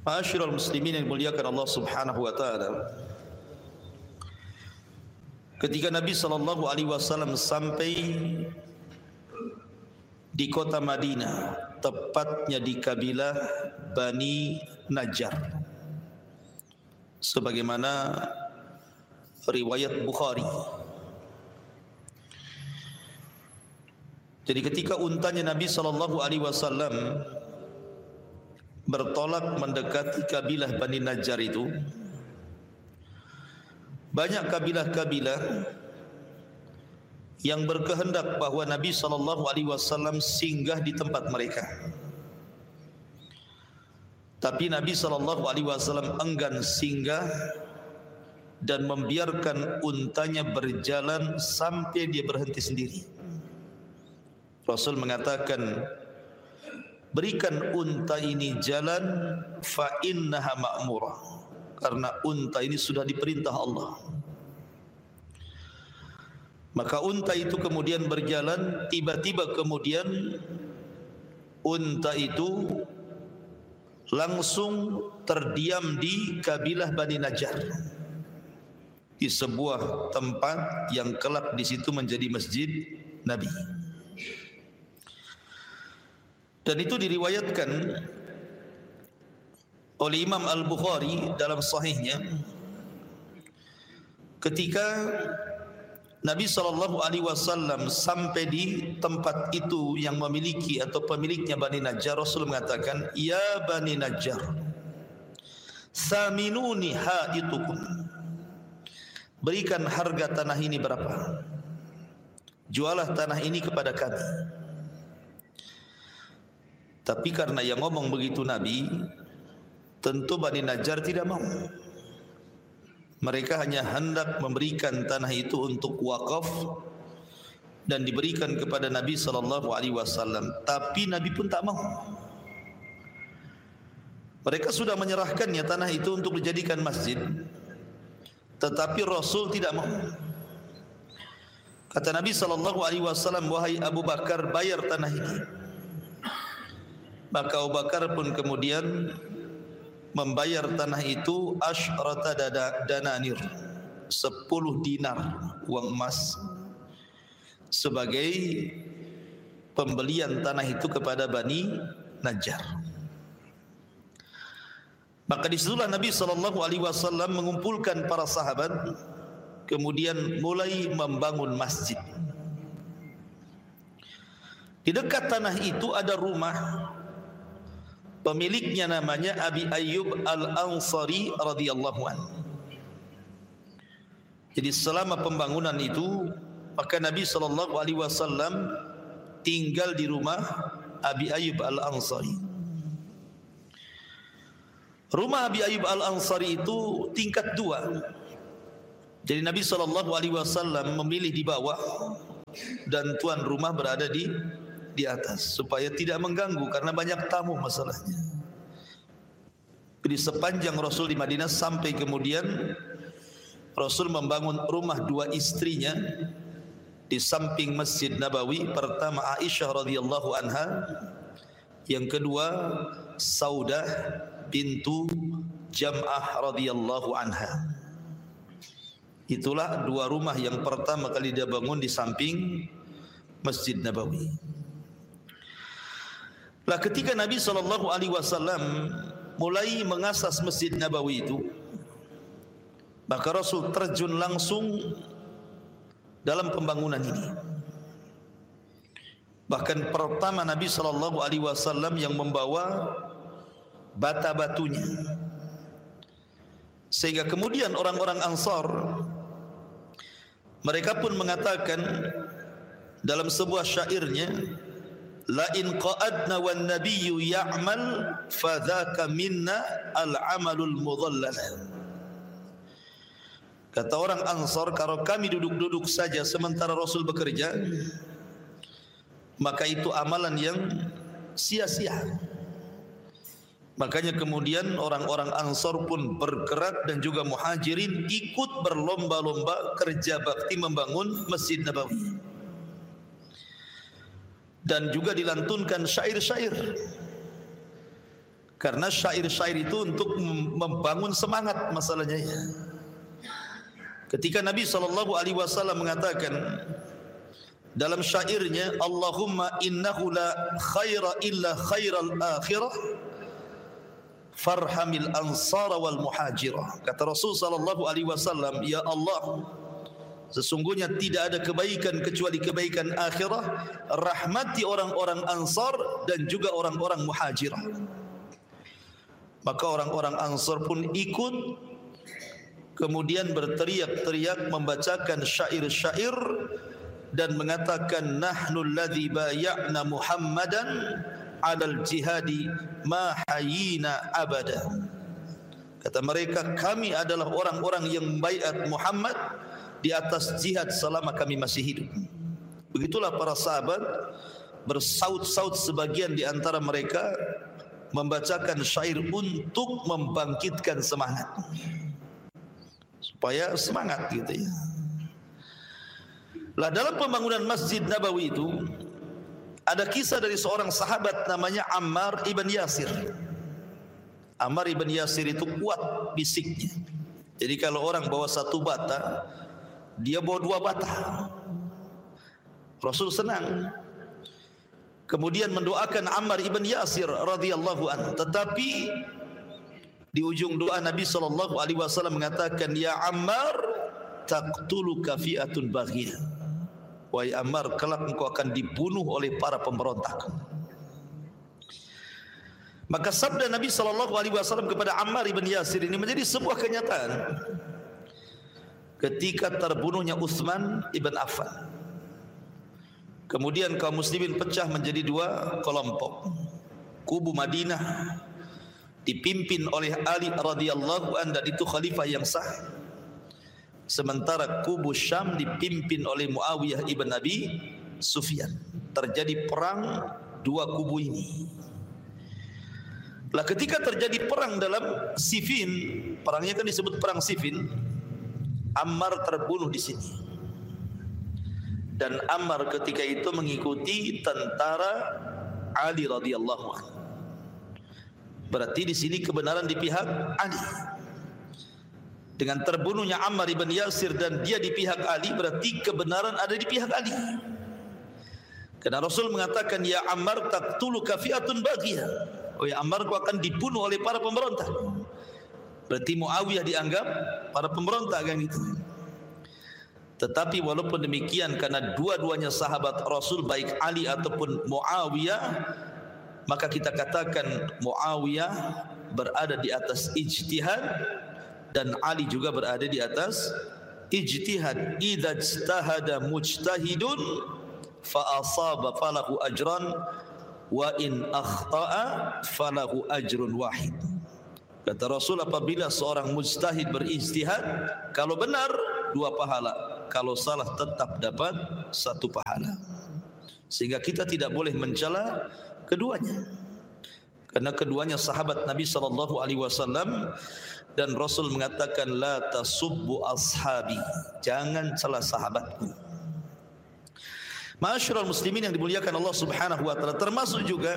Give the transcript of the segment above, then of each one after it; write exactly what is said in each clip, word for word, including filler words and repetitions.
Ma'asyiral muslimin yang dimuliakan Allah Subhanahu wa taala. Ketika Nabi sallallahu alaihi wasallam sampai di kota Madinah, tepatnya di kabilah Bani Najjar, sebagaimana riwayat Bukhari. Jadi ketika untanya Nabi sallallahu alaihi wasallam bertolak mendekati kabilah Bani Najjar itu, banyak kabilah-kabilah yang berkehendak bahawa Nabi sallallahu alaihi wasallam singgah di tempat mereka. Tapi Nabi sallallahu alaihi wasallam enggan singgah dan membiarkan untanya berjalan sampai dia berhenti sendiri. Rasul mengatakan, berikan unta ini jalan, fa innaha ma'murah, karena unta ini sudah diperintah Allah. Maka unta itu kemudian berjalan. Tiba-tiba kemudian unta itu langsung terdiam di kabilah Bani Najjar, di sebuah tempat yang kelak di situ menjadi masjid Nabi. Dan itu diriwayatkan oleh Imam Al-Bukhari dalam sahihnya, ketika Nabi sallallahu alaihi wasallam sampai di tempat itu yang memiliki atau pemiliknya Bani Najjar, Rasul mengatakan, "Ya Bani Najjar, saminuni haitukum." Berikan harga tanah ini berapa? Jualah tanah ini kepada kami. Tapi karena yang ngomong begitu Nabi, tentu Bani Najjar tidak mau. Mereka hanya hendak memberikan tanah itu untuk wakaf dan diberikan kepada Nabi sallallahu alaihi wasallam. Tapi Nabi pun tak mau. Mereka sudah menyerahkannya tanah itu untuk dijadikan masjid, tetapi Rasul tidak mau. Kata Nabi sallallahu alaihi wasallam, "Wahai Abu Bakar, bayar tanah ini." Maka Abu Bakar pun kemudian membayar tanah itu asyrata dananir, sepuluh dinar uang emas, sebagai pembelian tanah itu kepada Bani Najjar. Maka disitulah Nabi sallallahu alaihi wasallam mengumpulkan para sahabat, kemudian mulai membangun masjid. Di dekat tanah itu ada rumah, pemiliknya namanya Abi Ayyub Al-Ansari radhiyallahu anhu. Jadi selama pembangunan itu, maka Nabi sallallahu alaihi wasallam tinggal di rumah Abi Ayyub Al-Ansari. Rumah Abi Ayyub Al-Ansari itu tingkat dua. Jadi Nabi sallallahu alaihi wasallam memilih di bawah dan tuan rumah berada di di atas supaya tidak mengganggu karena banyak tamu masalahnya. Jadi sepanjang Rasul di Madinah sampai kemudian Rasul membangun rumah dua istrinya di samping Masjid Nabawi. Pertama Aisyah radhiyallahu anha, yang kedua Saudah bintu Jam'ah radhiyallahu anha. Itulah dua rumah yang pertama kali dia bangun di samping Masjid Nabawi. Lah ketika Nabi sallallahu alaihi wasallam mulai mengasas Masjid Nabawi itu, maka Rasul terjun langsung dalam pembangunan ini. Bahkan pertama Nabi sallallahu alaihi wasallam yang membawa bata-batunya, sehingga kemudian orang-orang Ansar mereka pun mengatakan dalam sebuah syairnya, la in qa'adna wan nabiyyu ya'mal fadzaka minna al-amalul mudhallal. Kata orang Ansar, kalau kami duduk-duduk saja sementara Rasul bekerja, maka itu amalan yang sia-sia. Makanya kemudian orang-orang Ansar pun bergerak dan juga Muhajirin ikut berlomba-lomba kerja bakti membangun Masjid Nabawi. Dan juga dilantunkan syair-syair. Karena syair-syair itu untuk membangun semangat masalahnya. Ketika Nabi sallallahu alaihi wasallam mengatakan dalam syairnya, Allahumma innahu la khaira illa khairal akhirah farhamil ansara wal muhajirah. Kata Rasul sallallahu alaihi wasallam, ya Allah, sesungguhnya tidak ada kebaikan kecuali kebaikan akhirah, rahmati orang-orang Ansar dan juga orang-orang Muhajirah. Maka orang-orang Ansar pun ikut, kemudian berteriak-teriak membacakan syair-syair dan mengatakan, nahnu alladhi bay'na Muhammadan 'alal jihadi ma hayyina abada. Kata mereka, kami adalah orang-orang yang membaiat Muhammad di atas jihad selama kami masih hidup. Begitulah para sahabat bersaut-saut, sebagian di antara mereka membacakan syair untuk membangkitkan semangat, supaya semangat gitu ya. Lah dalam pembangunan Masjid Nabawi itu ada kisah dari seorang sahabat namanya Ammar ibn Yasir. Ammar ibn Yasir itu kuat fisiknya. Jadi kalau orang bawa satu bata, dia bawa dua bata. Rasul senang, kemudian mendoakan Ammar ibn Yasir radhiyallahu anhu. Tetapi di ujung doa Nabi sallallahu alaihi wasallam mengatakan, ya Ammar, taqtuluka fi'atun baghiyah. Wahai Ammar, kelak engkau akan dibunuh oleh para pemberontak. Maka sabda Nabi sallallahu alaihi wasallam kepada Ammar ibn Yasir ini menjadi sebuah kenyataan ketika terbunuhnya Utsman ibn Affan. Kemudian kaum muslimin pecah menjadi dua kelompok. Kubu Madinah dipimpin oleh Ali radhiyallahu anhu, dan itu khalifah yang sah. Sementara kubu Syam dipimpin oleh Muawiyah ibn Abi Sufyan. Terjadi perang dua kubu ini. Lah ketika terjadi perang dalam Siffin, perangnya kan disebut perang Siffin, Ammar terbunuh di sini. Dan Ammar ketika itu mengikuti tentara Ali radhiyallahu anhu. Berarti di sini kebenaran di pihak Ali. Dengan terbunuhnya Ammar ibn Yasir dan dia di pihak Ali, berarti kebenaran ada di pihak Ali. Karena Rasul mengatakan, ya Ammar, taqtuluka fi'atun baghiyah. Oh ya Ammar, kau akan dibunuh oleh para pemberontak. Berarti Muawiyah dianggap para pemberontak kan itu. Tetapi walaupun demikian, karena dua-duanya sahabat Rasul, baik Ali ataupun Muawiyah, maka kita katakan Muawiyah berada di atas ijtihad dan Ali juga berada di atas ijtihad. Idza ijtahada mujtahidun fa asaba falahu ajran wa in akhta'a falahu ajrun wahid. Kata Rasul, apabila seorang mujtahid berijtihad, kalau benar dua pahala, kalau salah tetap dapat satu pahala. Sehingga kita tidak boleh mencela keduanya, karena keduanya sahabat Nabi sallallahu alaihi wasallam, dan Rasul mengatakan, la tasubbu ashabi, jangan cela sahabatku. Ma'asyiral muslimin yang dimuliakan Allah Subhanahu wa taala, termasuk juga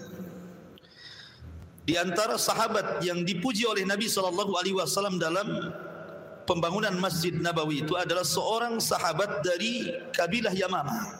di antara sahabat yang dipuji oleh Nabi sallallahu alaihi wasallam dalam pembangunan Masjid Nabawi itu adalah seorang sahabat dari kabilah Yamamah.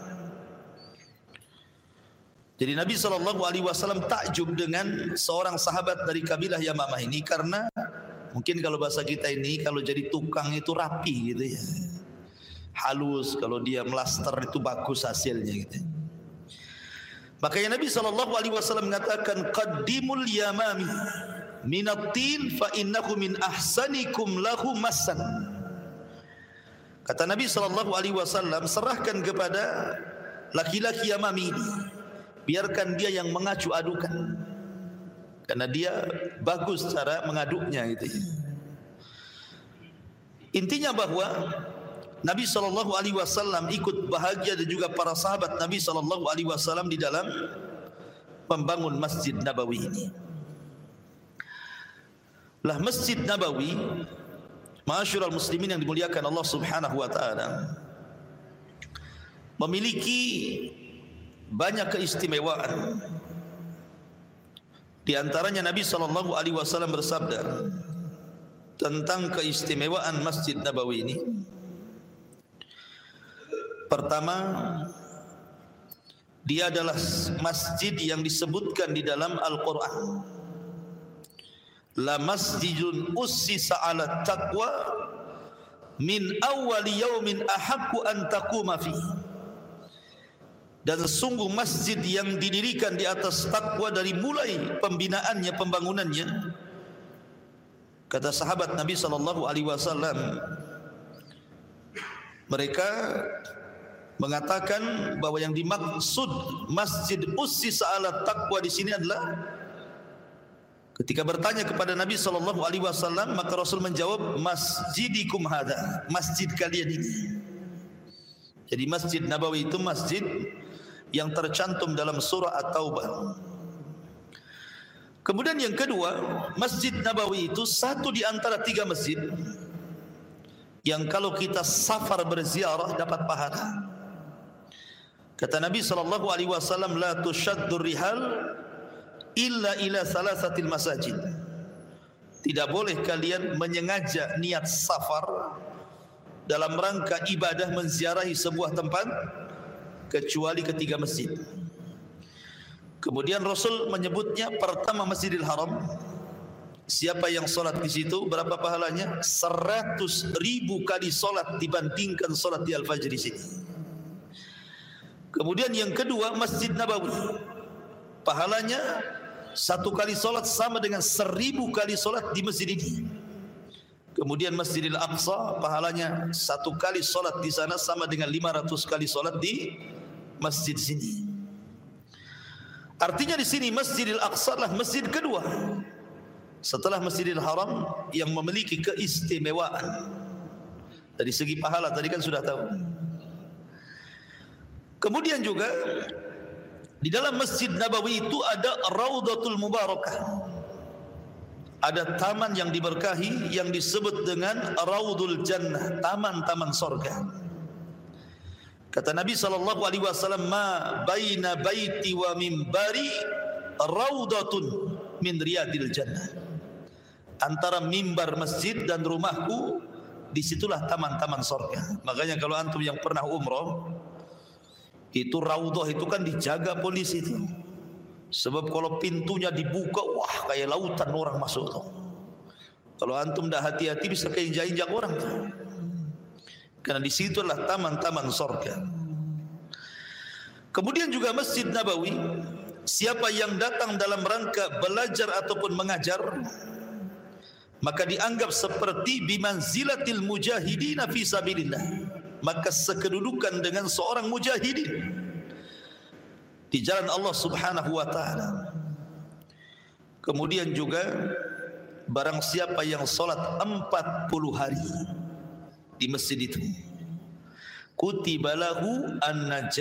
Jadi Nabi sallallahu alaihi wasallam takjub dengan seorang sahabat dari kabilah Yamamah ini, karena mungkin kalau bahasa kita ini, kalau jadi tukang itu rapi gitu ya, halus, kalau dia melaster itu bagus hasilnya gitu. Makanya Nabi sallallahu alaihi wasallam mengatakan, qaddimul yamami minatin fa innahu min ahsanikum lahu massan. Kata Nabi sallallahu alaihi wasallam, serahkan kepada laki-laki Yamami ini, biarkan dia yang mengacu adukan, karena dia bagus cara mengaduknya gitu. Intinya bahwa Nabi sallallahu alaihi wasallam ikut bahagia dan juga para sahabat Nabi sallallahu alaihi wasallam di dalam membangun Masjid Nabawi ini. Lah Masjid Nabawi, ma'asyiral muslimin yang dimuliakan Allah Subhanahu wa taala, memiliki banyak keistimewaan. Di antaranya Nabi sallallahu alaihi wasallam bersabda tentang keistimewaan Masjid Nabawi ini. Pertama, dia adalah masjid yang disebutkan di dalam Al-Quran, la masjidun ussisa ala taqwa min awwali yaumin ahaqqu an taquma fi. Dan sungguh masjid yang didirikan di atas takwa dari mulai pembinaannya, pembangunannya. Kata sahabat Nabi sallallahu alaihi wasallam, mereka mengatakan bahwa yang dimaksud masjid ussisa ala taqwa di sini adalah, ketika bertanya kepada Nabi sallallahu alaihi wasallam, maka Rasul menjawab, masjidikum hadza, masjid kalian ini. Jadi Masjid Nabawi itu masjid yang tercantum dalam surah At-Taubah. Kemudian yang kedua, Masjid Nabawi itu satu di antara tiga masjid yang kalau kita safar berziarah dapat pahala. Kata Nabi sallallahu alaihi wasallam, la tushaddur rihal illa ila salasatil masajid. Tidak boleh kalian menyengaja niat safar dalam rangka ibadah menziarahi sebuah tempat kecuali ketiga masjid. Kemudian Rasul menyebutnya, pertama Masjidil Haram. Siapa yang solat di situ berapa pahalanya? Seratus ribu kali solat dibandingkan solat di Al-Fajr di sini. Kemudian yang kedua Masjid Nabawi, pahalanya satu kali solat sama dengan seribu kali solat di masjid ini. Kemudian Masjidil Aqsa, pahalanya satu kali solat di sana sama dengan lima ratus kali solat di masjid sini. Artinya di sini Masjidil Aqsa adalah masjid kedua setelah Masjidil Haram yang memiliki keistimewaan dari segi pahala, tadi kan sudah tahu. Kemudian juga di dalam Masjid Nabawi itu ada Raudatul Mubarakah, ada taman yang diberkahi yang disebut dengan Raudul Jannah, taman-taman sorga. Kata Nabi sallallahu alaihi wasallam, ma baina baiti wa mimbari raudatun min riyadil jannah. Antara mimbar masjid dan rumahku, disitulah taman-taman sorga. Makanya kalau antum yang pernah umroh, itu raudah itu kan dijaga polisi itu. Sebab kalau pintunya dibuka, wah kayak lautan orang masuk tuh. Kalau antum dah hati-hati bisa keinjak-injak orang tuh. Karena di situ adalah taman-taman sorga. Kemudian juga Masjid Nabawi, siapa yang datang dalam rangka belajar ataupun mengajar, maka dianggap seperti bimanzilatil mujahidin fi sabilillah, maka sekedudukan dengan seorang mujahidin di jalan Allah Subhanahu wa taala. Kemudian juga barang siapa yang salat empat puluh hari di masjid itu, kutiba lahu an-najah